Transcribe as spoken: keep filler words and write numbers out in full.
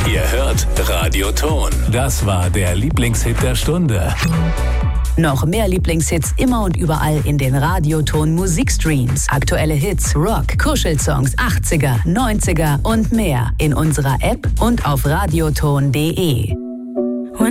Ihr hört Radioton. Das war der Lieblingshit der Stunde. Noch mehr Lieblingshits immer und überall in den Radioton Musikstreams. Aktuelle Hits, Rock, Kuschelsongs, achtziger, neunziger und mehr in unserer App und auf radioton punkt de.